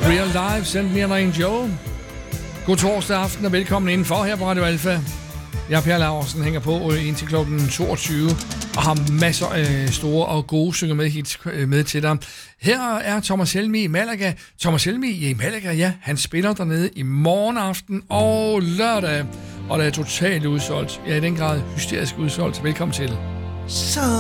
Real Life, Send Me an Angel. God torsdag aften og velkommen indenfor her på Radio Alfa. Jeg, Per Laursen, hænger på indtil klokken 22 og har masser af store og gode synger med hits med til dig. Her er Thomas Helmig i Malaga. Thomas Helmig i Malaga, ja, han spiller dernede i morgen aften og lørdag. Og der er totalt udsolgt. Ja, i den grad hysterisk udsolgt. Velkommen til.